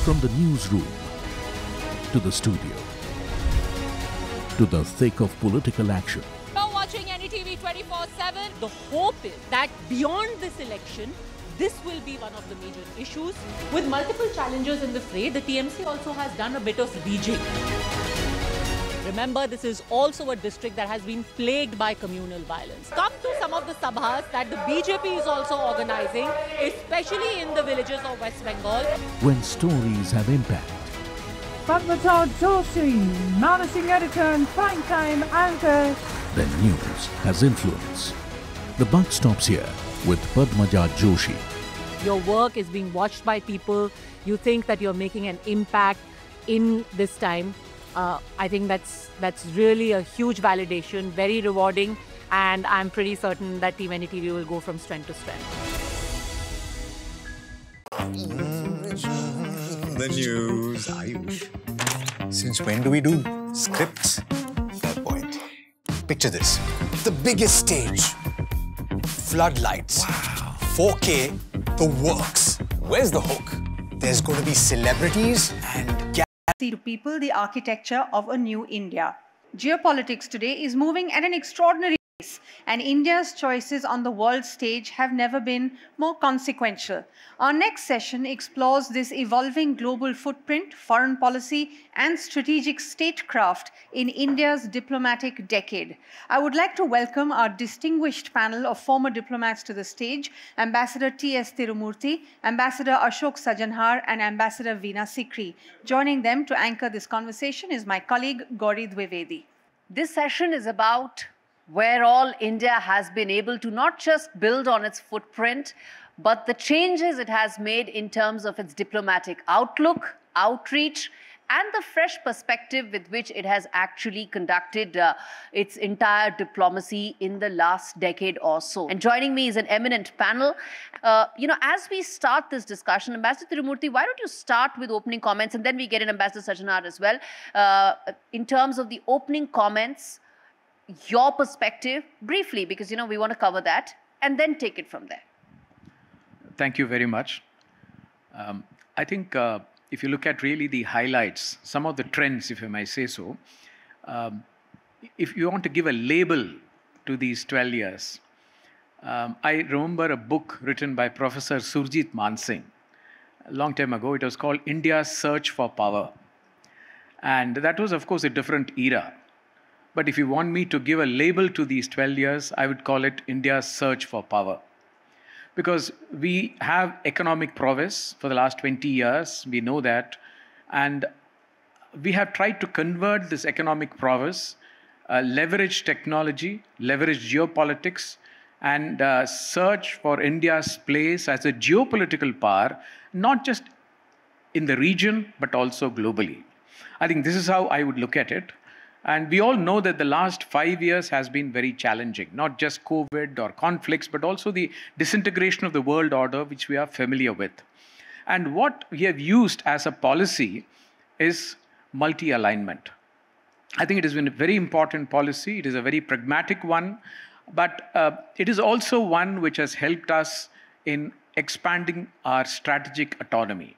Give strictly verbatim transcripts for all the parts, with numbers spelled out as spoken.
From the newsroom to the studio to the thick of political action. You're watching N D T V twenty-four seven. The hope is that beyond this election, this will be one of the major issues. With multiple challengers in the fray, the T M C also has done a bit of rejigging. Remember, this is also a district that has been plagued by communal violence. Come to some of the sabhas that the B J P is also organizing, especially in the villages of West Bengal. When stories have impact. Padmaja Joshi, managing editor and prime-time anchor. Then news has influence. The buck stops here with Padmaja Joshi. Your work is being watched by people. You think that you're making an impact in this time. Uh, I think that's that's really a huge validation, very rewarding, and I'm pretty certain that Team N D T V will go from strength to strength. The news, Ayush. Since when do we do scripts? Fair point. Picture this. The biggest stage. Floodlights. Wow. four K, the works. Where's the hook? There's going to be celebrities and to people the architecture of a new India. Geopolitics today is moving at an extraordinary pace, and India's choices on the world stage have never been more consequential. Our next session explores this evolving global footprint, foreign policy, and strategic statecraft in India's diplomatic decade. I would like to welcome our distinguished panel of former diplomats to the stage: Ambassador T S Tirumurthy, Ambassador Ashok Sajanhar, and Ambassador Veena Sikri. Joining them to anchor this conversation is my colleague Gauri Dwivedi. This session is about where all India has been able to not just build on its footprint, but the changes it has made in terms of its diplomatic outlook, outreach, and the fresh perspective with which it has actually conducted uh, its entire diplomacy in the last decade or so. And joining me is an eminent panel. Uh, you know, as we start this discussion, Ambassador Tirumurthy, why don't you start with opening comments, and then we get in Ambassador Sajanhar as well. Uh, in terms of the opening comments, your perspective, briefly, because, you know, we want to cover that, and then take it from there. Thank you very much. Um, I think uh, if you look at really the highlights, some of the trends, if I may say so, um, if you want to give a label to these twelve years, um, I remember a book written by Professor Surjit Mansingh a long time ago. It was called India's Search for Power. And that was, of course, a different era. But if you want me to give a label to these twelve years, I would call it India's search for power. Because we have economic prowess for the last twenty years, we know that. And we have tried to convert this economic prowess, uh, leverage technology, leverage geopolitics, and uh, search for India's place as a geopolitical power, not just in the region, but also globally. I think this is how I would look at it. And we all know that the last five years has been very challenging, not just COVID or conflicts, but also the disintegration of the world order, which we are familiar with. And what we have used as a policy is multi-alignment. I think it has been a very important policy. It is a very pragmatic one, but uh, it is also one which has helped us in expanding our strategic autonomy.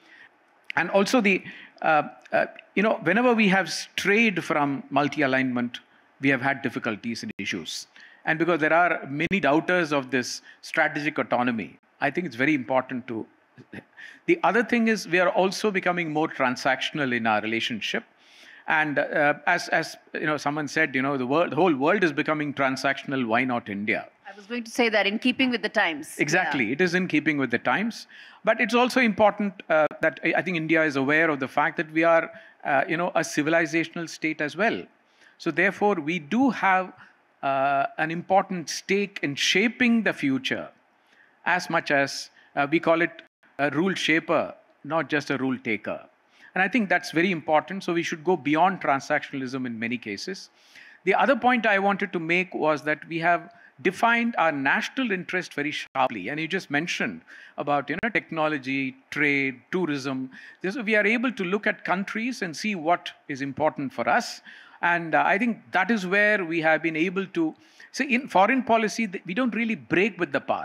And also the Uh, uh, you know, whenever we have strayed from multi-alignment, we have had difficulties and issues. And because there are many doubters of this strategic autonomy, I think it's very important to... The other thing is we are also becoming more transactional in our relationship. And uh, as, as you know, someone said, you know, the, world, the whole world is becoming transactional, why not India? I was going to say that, in keeping with the times. Exactly, yeah. It is in keeping with the times. But it's also important uh, that I think India is aware of the fact that we are, uh, you know, a civilizational state as well. So therefore, we do have uh, an important stake in shaping the future, as much as uh, we call it a rule shaper, not just a rule taker. And I think that's very important. So we should go beyond transactionalism in many cases. The other point I wanted to make was that we have defined our national interest very sharply. And you just mentioned about, you know, technology, trade, tourism. This, we are able to look at countries and see what is important for us. And uh, I think that is where we have been able to, see, in foreign policy, we don't really break with the past.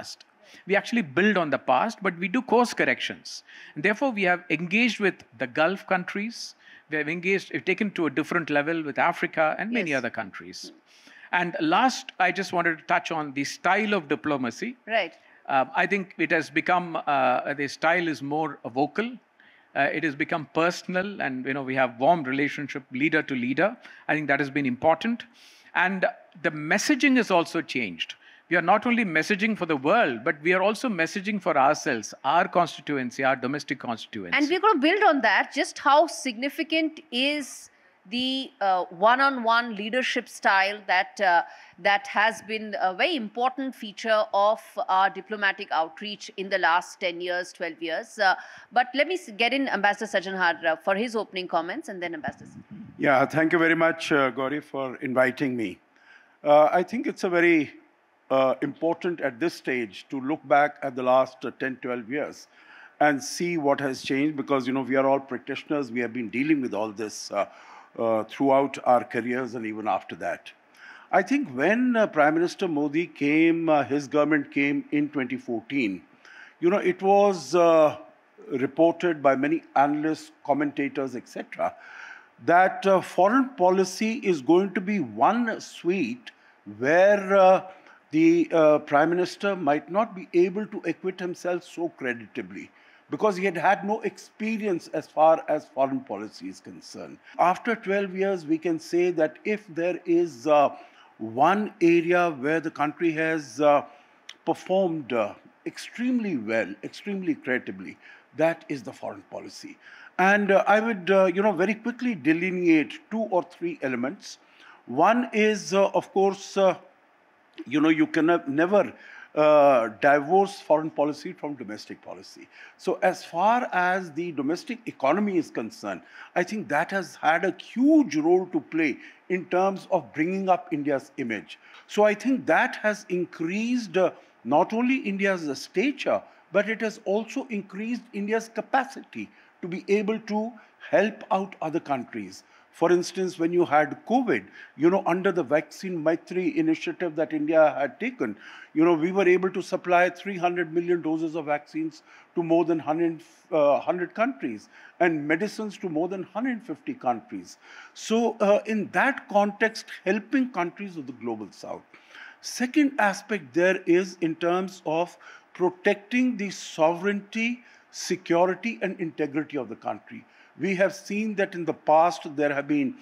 we actually build on the past, but we do course corrections. And therefore, we have engaged with the Gulf countries. We have engaged, we've taken to a different level with Africa and many Yes. other countries. And last, I just wanted to touch on the style of diplomacy. Right. Uh, I think it has become, uh, the style is more vocal. Uh, it has become personal, and you know we have warm relationship leader to leader. I think that has been important. And the messaging has also changed. We are not only messaging for the world, but we are also messaging for ourselves, our constituency, our domestic constituency. And we're going to build on that. Just how significant is the uh, one-on-one leadership style that uh, that has been a very important feature of our diplomatic outreach in the last ten years, twelve years. Uh, but let me get in Ambassador Sajjanhar uh, for his opening comments, and then Ambassador. Yeah, thank you very much, uh, Gauri, for inviting me. Uh, I think it's a very uh, important at this stage to look back at the last uh, ten, twelve years and see what has changed, because, you know, we are all practitioners. We have been dealing with all this uh, uh, throughout our careers and even after that. I think when uh, Prime Minister Modi came, uh, his government came in twenty fourteen, you know, it was uh, reported by many analysts, commentators, et cetera, that uh, foreign policy is going to be one suite where uh, the uh, Prime Minister might not be able to acquit himself so creditably, because he had had no experience as far as foreign policy is concerned. After twelve years, we can say that if there is uh, one area where the country has uh, performed uh, extremely well, extremely creditably, that is the foreign policy. And uh, I would, uh, you know, very quickly delineate two or three elements. One is, uh, of course, uh, you know, you can never uh, divorce foreign policy from domestic policy. So as far as the domestic economy is concerned, I think that has had a huge role to play in terms of bringing up India's image. So I think that has increased uh, not only India's stature, but it has also increased India's capacity to be able to help out other countries. For instance, when you had COVID, you know, under the Vaccine Maitri initiative that India had taken, you know, we were able to supply three hundred million doses of vaccines to more than one hundred, uh, one hundred countries, and medicines to more than one hundred fifty countries. So uh, in that context, helping countries of the global south. Second aspect there is in terms of protecting the sovereignty, security, and integrity of the country. We have seen that in the past there have been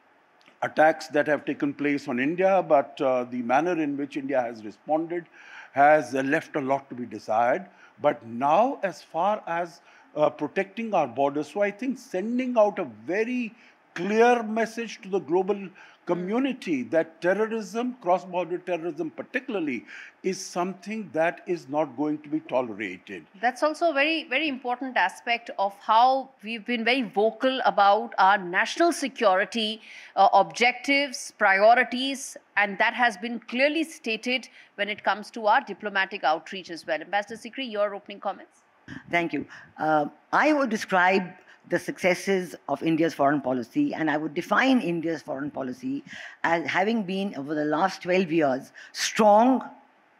attacks that have taken place on India, but uh, the manner in which India has responded has uh, left a lot to be desired. But now, as far as uh, protecting our borders, so I think sending out a very clear message to the global community that terrorism, cross-border terrorism particularly, is something that is not going to be tolerated. That's also a very, very important aspect of how we've been very vocal about our national security uh, objectives, priorities, and that has been clearly stated when it comes to our diplomatic outreach as well. Ambassador Sikri, your opening comments? Thank you. Uh, I would describe the successes of India's foreign policy, and I would define India's foreign policy as having been, over the last twelve years, strong,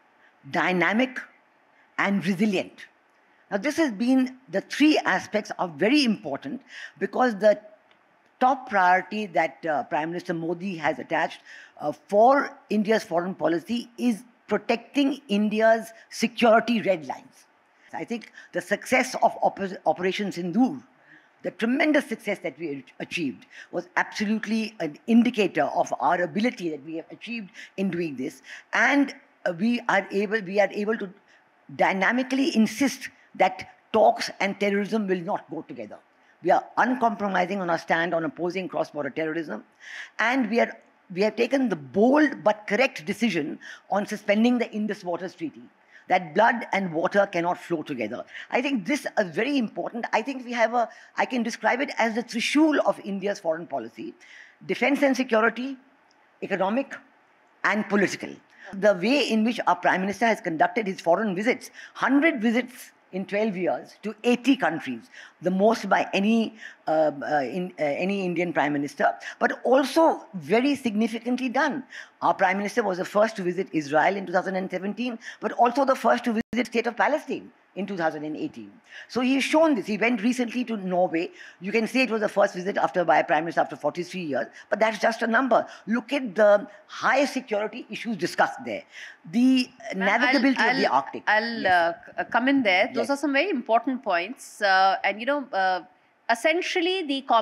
dynamic, and resilient. Now, this has been, the three aspects are very important, because the top priority that uh, Prime Minister Modi has attached uh, for India's foreign policy is protecting India's security red lines. I think the success of Oper Operation Sindoor, the tremendous success that we achieved, was absolutely an indicator of our ability that we have achieved in doing this. And uh, we are able, we are able to dynamically insist that talks and terrorism will not go together. We are uncompromising on our stand on opposing cross-border terrorism, and we are we have taken the bold but correct decision on suspending the Indus Waters Treaty, that blood and water cannot flow together. I think this is very important. I think we have a, I can describe it as the trishul of India's foreign policy: defense and security, economic, and political. The way in which our Prime Minister has conducted his foreign visits, one hundred visits in twelve years to eighty countries, the most by any uh, uh, in, uh, any Indian Prime Minister, but also very significantly done. Our Prime Minister was the first to visit Israel in two thousand seventeen, but also the first to visit State of Palestine in two thousand eighteen. So he's shown this. He went recently to Norway. You can say it was the first visit after by a Prime Minister after forty-three years, but that's just a number. Look at the high security issues discussed there. The navigability I'll, of the I'll, Arctic. I'll Yes. uh, come in there. Those Yes. are some very important points. Uh, and, you know, uh, essentially the